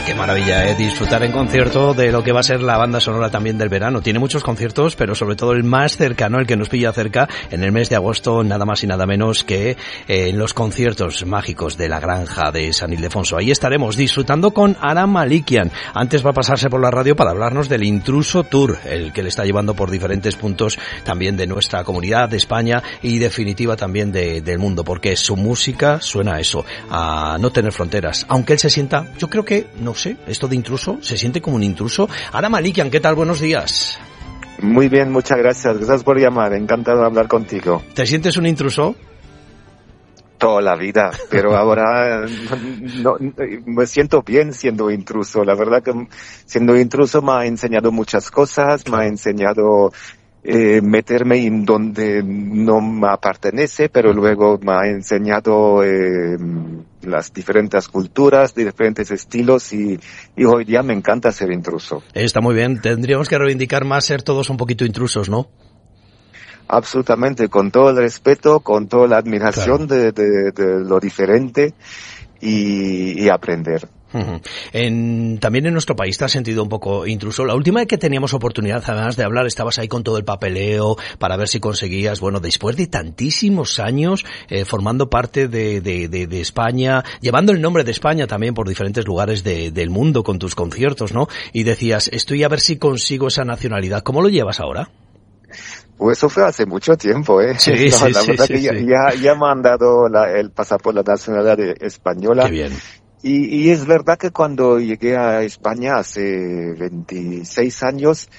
Qué maravilla, disfrutar en concierto de lo que va a ser la banda sonora también del verano. Tiene muchos conciertos, pero sobre todo el más cercano, el que nos pilla cerca, en el mes de agosto, nada más y nada menos que en los conciertos mágicos de la Granja de San Ildefonso. Ahí estaremos disfrutando con Aram Malikian. Antes va a pasarse por la radio para hablarnos del Intruso Tour, el que le está llevando por diferentes puntos también de nuestra comunidad, de España y definitiva también del mundo, porque su música suena a eso, a no tener fronteras. Aunque él se sienta, yo creo que, no sé, esto de intruso, se siente como un intruso. Aram Malikian, ¿qué tal? Buenos días. Muy bien, muchas gracias. Gracias por llamar. Encantado de hablar contigo. ¿Te sientes un intruso? Toda la vida, pero ahora no, me siento bien siendo intruso. La verdad que siendo intruso me ha enseñado muchas cosas, me ha enseñado meterme en donde no me pertenece, pero luego me ha enseñado las diferentes culturas, diferentes estilos y hoy día me encanta ser intruso. Está muy bien. Tendríamos que reivindicar más ser todos un poquito intrusos, ¿no? Absolutamente, con todo el respeto, con toda la admiración, claro, de lo diferente y aprender. Uh-huh. También en nuestro país te has sentido un poco intruso. La última vez que teníamos oportunidad además de hablar, estabas ahí con todo el papeleo para ver si conseguías, bueno, después de tantísimos años formando parte de España, llevando el nombre de España también por diferentes lugares del mundo con tus conciertos, ¿no? Y decías, estoy a ver si consigo esa nacionalidad. ¿Cómo lo llevas ahora? Pues eso fue hace mucho tiempo, Sí, no, sí, la verdad sí, que sí. Ya me han dado el pasaporte, la nacionalidad española. Qué bien. Y es verdad que cuando llegué a España hace 26 años,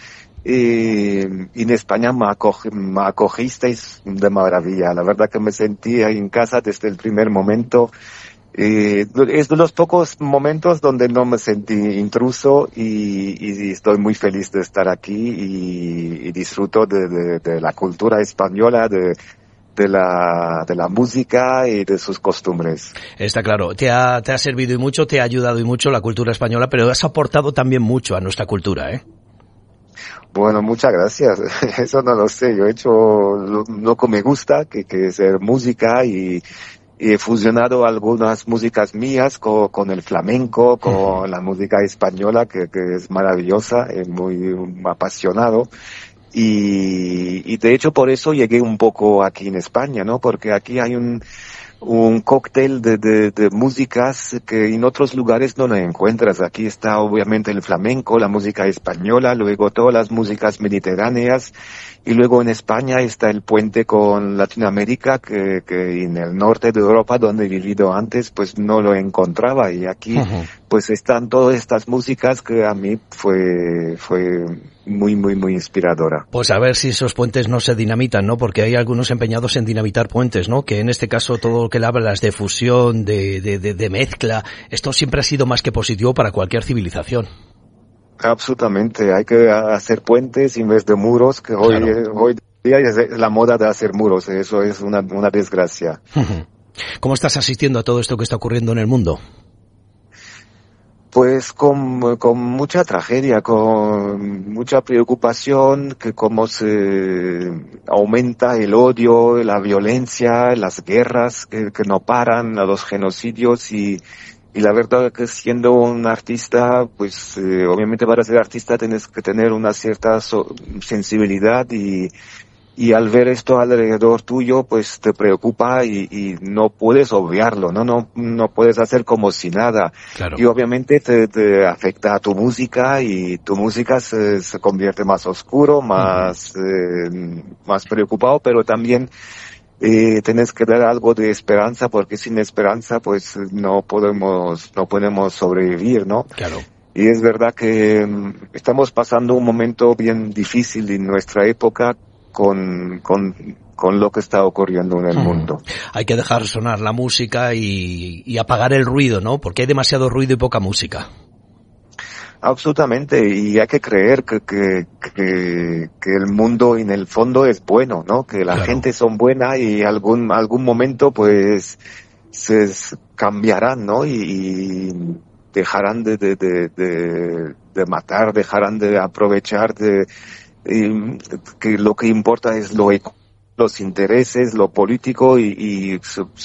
en España me acogisteis de maravilla. La verdad que me sentí ahí en casa desde el primer momento. Es de los pocos momentos donde no me sentí intruso y estoy muy feliz de estar aquí y disfruto de la cultura española, de la música y de sus costumbres. Está claro, te ha servido y mucho, te ha ayudado y mucho la cultura española, pero has aportado también mucho a nuestra cultura, ¿eh? Bueno, muchas gracias. Eso no lo sé. Yo he hecho lo que me gusta, que es música y he fusionado algunas músicas mías con el flamenco, con la música española, que es maravillosa, es muy apasionado. Y de hecho por eso llegué un poco aquí en España, ¿no? Porque aquí hay un cóctel de músicas que en otros lugares no lo encuentras. Aquí está obviamente el flamenco, la música española, luego todas las músicas mediterráneas, y luego en España está el puente con Latinoamérica, que en el norte de Europa, donde he vivido antes, pues no lo encontraba, y aquí pues están todas estas músicas que a mí fue muy, muy, muy inspiradora. Pues a ver si esos puentes no se dinamitan, ¿no? Porque hay algunos empeñados en dinamitar puentes, ¿no? Que en este caso todo lo que le hablas de fusión, de mezcla, esto siempre ha sido más que positivo para cualquier civilización. Absolutamente, hay que hacer puentes en vez de muros, que hoy día es la moda de hacer muros, eso es una desgracia. ¿Cómo estás asistiendo a todo esto que está ocurriendo en el mundo? Pues con mucha tragedia, con mucha preocupación, que cómo se aumenta el odio, la violencia, las guerras que no paran, los genocidios y la verdad que siendo un artista, pues obviamente para ser artista tienes que tener una cierta sensibilidad y al ver esto alrededor tuyo, pues te preocupa y no puedes obviarlo, no puedes hacer como si nada. Claro. Y obviamente te afecta a tu música y tu música se convierte más oscuro, más preocupado, pero también tienes que dar algo de esperanza, porque sin esperanza pues no podemos sobrevivir, ¿no? Claro. Y es verdad que estamos pasando un momento bien difícil en nuestra época con lo que está ocurriendo en el mundo. Hay que dejar sonar la música y apagar el ruido, ¿no? Porque hay demasiado ruido y poca música. Absolutamente, y hay que creer que el mundo en el fondo es bueno, ¿no? Que la gente son buena y algún momento pues se cambiarán, ¿no? Y dejarán de matar, dejarán de aprovechar que lo que importa es lo los intereses, lo político que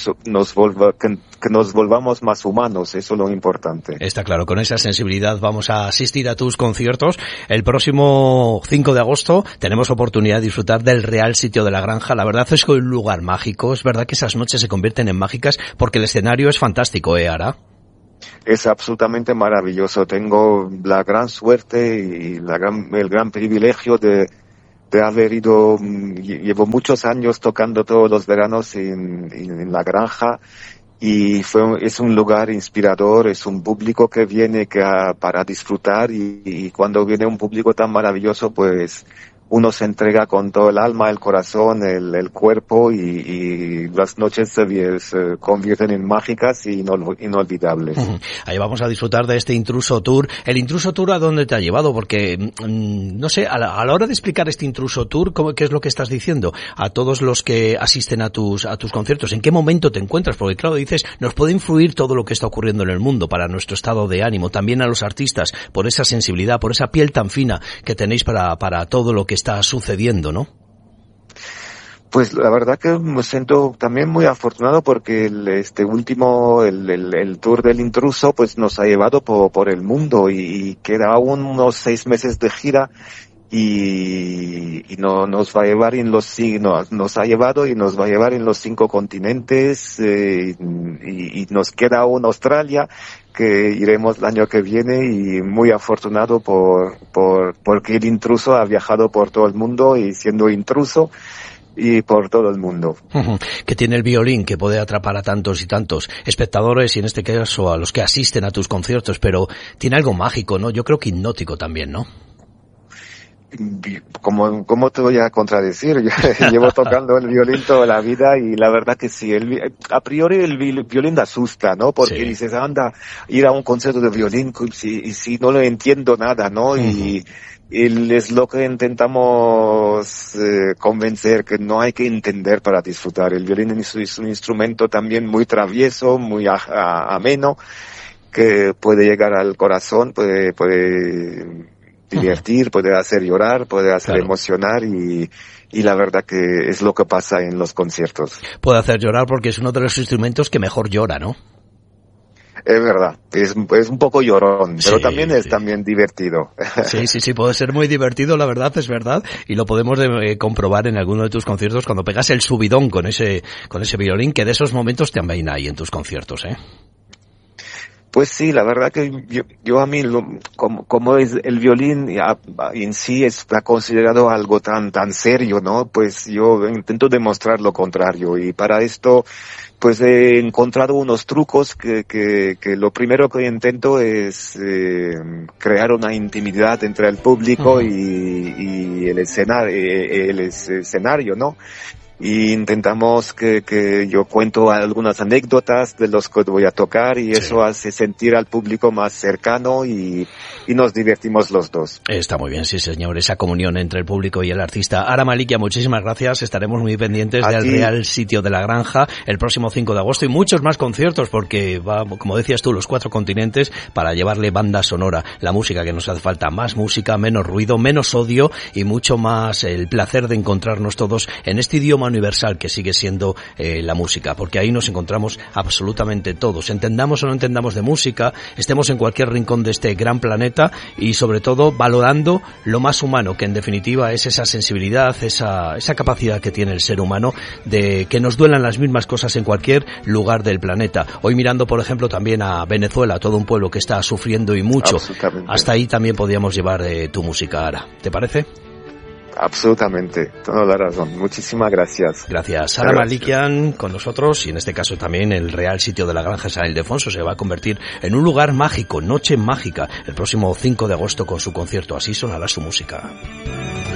nos volvamos más humanos, eso es lo importante. Está claro, con esa sensibilidad vamos a asistir a tus conciertos. El próximo 5 de agosto tenemos oportunidad de disfrutar del Real Sitio de la Granja. La verdad es que es un lugar mágico, es verdad que esas noches se convierten en mágicas porque el escenario es fantástico, Ara. Es absolutamente maravilloso. Tengo la gran suerte y el gran privilegio de haber ido. Llevo muchos años tocando todos los veranos en la granja y es un lugar inspirador, es un público que viene para disfrutar y cuando viene un público tan maravilloso, pues uno se entrega con todo el alma, el corazón, el cuerpo y las noches se convierten en mágicas y inolvidables. Ahí vamos a disfrutar de este Intruso Tour. ¿El Intruso Tour a dónde te ha llevado? Porque, no sé, a la hora de explicar este Intruso Tour, ¿qué es lo que estás diciendo a todos los que asisten a tus conciertos? ¿En qué momento te encuentras? Porque claro, dices, nos puede influir todo lo que está ocurriendo en el mundo para nuestro estado de ánimo, también a los artistas, por esa sensibilidad, por esa piel tan fina que tenéis para todo lo que está sucediendo, ¿no? Pues la verdad que me siento también muy afortunado porque el tour del Intruso pues nos ha llevado por el mundo y queda aún unos 6 meses de gira y nos va a llevar nos ha llevado y nos va a llevar en los 5 continentes y nos queda aún Australia, que iremos el año que viene y muy afortunado porque el Intruso ha viajado por todo el mundo y siendo intruso y por todo el mundo. Que tiene el violín que puede atrapar a tantos y tantos espectadores y en este caso a los que asisten a tus conciertos, pero tiene algo mágico, ¿no? Yo creo que hipnótico también, ¿no? ¿Cómo te voy a contradecir? Yo llevo tocando el violín toda la vida y la verdad que sí, a priori el violín asusta, ¿no? Porque sí. Dices, anda, ir a un concierto de violín y si no le entiendo nada, ¿no? Y es lo que intentamos convencer, que no hay que entender para disfrutar. El violín es un instrumento también muy travieso, muy ameno, que puede llegar al corazón, puede divertir, puede hacer llorar, puede hacer emocionar y la verdad que es lo que pasa en los conciertos. Puede hacer llorar porque es uno de los instrumentos que mejor llora, ¿no? Es verdad, es un poco llorón, pero también es también divertido. Sí, puede ser muy divertido, la verdad, es verdad, y lo podemos comprobar en alguno de tus conciertos cuando pegas el subidón con ese violín, que de esos momentos también hay en tus conciertos, ¿eh? Pues sí, la verdad que yo a mí, como es el violín en sí está considerado algo tan serio, ¿no? Pues yo intento demostrar lo contrario y para esto pues he encontrado unos trucos que lo primero que intento es crear una intimidad entre el público y el escenario, ¿no? Y intentamos que yo cuento algunas anécdotas de los que voy a tocar y eso hace sentir al público más cercano y nos divertimos los dos. Está muy bien, sí señor, esa comunión entre el público y el artista. Ara Malikia, muchísimas gracias, estaremos muy pendientes del Real Sitio de la Granja el próximo 5 de agosto y muchos más conciertos porque va, como decías tú, los 4 continentes para llevarle banda sonora, la música que nos hace falta, más música, menos ruido, menos odio y mucho más el placer de encontrarnos todos en este idioma universal que sigue siendo la música, porque ahí nos encontramos absolutamente todos, entendamos o no entendamos de música, estemos en cualquier rincón de este gran planeta y sobre todo valorando lo más humano, que en definitiva es esa sensibilidad, esa capacidad que tiene el ser humano de que nos duelan las mismas cosas en cualquier lugar del planeta. Hoy mirando por ejemplo también a Venezuela, todo un pueblo que está sufriendo y mucho, hasta ahí también podríamos llevar tu música, Ara, ¿te parece? Absolutamente, toda la razón. Muchísimas gracias. Gracias. Ara Malikian con nosotros y en este caso también el Real Sitio de la Granja San Ildefonso se va a convertir en un lugar mágico, noche mágica, el próximo 5 de agosto con su concierto. Así sonará su música.